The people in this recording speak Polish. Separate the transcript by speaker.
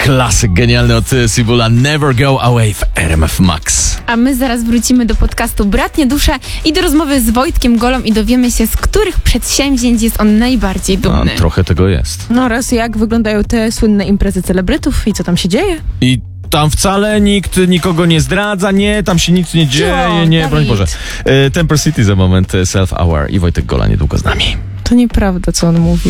Speaker 1: klasyk genialny od Sibula, Never Go Away w RMF Max.
Speaker 2: A my zaraz wrócimy do podcastu Bratnie Dusze i do rozmowy z Wojtkiem Golą i dowiemy się, z których przedsięwzięć jest on najbardziej dumny.
Speaker 1: Trochę tego jest.
Speaker 3: No oraz jak wyglądają te słynne imprezy celebrytów i co tam się dzieje?
Speaker 1: I tam wcale nikt nikogo nie zdradza, nie, tam się nic nie dzieje, nie, broń Boże. Temple City za moment, Self Hour i Wojtek Gola niedługo z nami.
Speaker 3: To nieprawda, co on mówi.